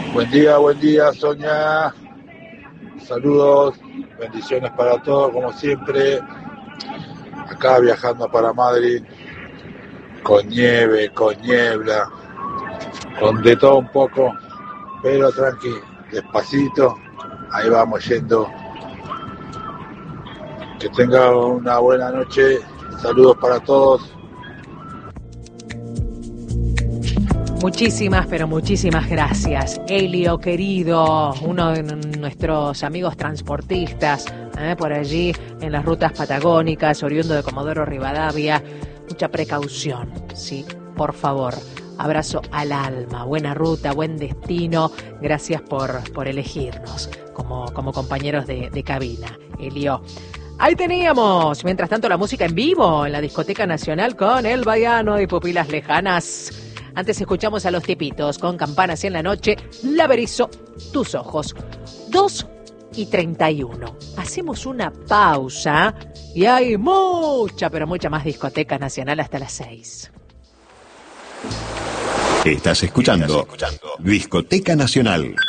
Buen día, Sonia. Saludos, bendiciones para todos, como siempre. Acá viajando para Madrid, con nieve, con niebla, con de todo un poco, pero tranqui, despacito, ahí vamos yendo. Que tengan una buena noche, saludos para todos. Muchísimas, pero muchísimas gracias. Elio, querido, uno de nuestros amigos transportistas, por allí en las rutas patagónicas, oriundo de Comodoro Rivadavia. Mucha precaución, sí, por favor. Abrazo al alma, buena ruta, buen destino. Gracias por elegirnos como compañeros de cabina, Elio. Ahí teníamos, mientras tanto, la música en vivo en la Discoteca Nacional con El Baiano y Pupilas Lejanas. Antes escuchamos a Los Tipitos con Campanas en la Noche, La Berizo, Tus Ojos. 2:31. Hacemos una pausa y hay mucha, pero mucha más Discoteca Nacional hasta las 6. Estás escuchando Discoteca Nacional.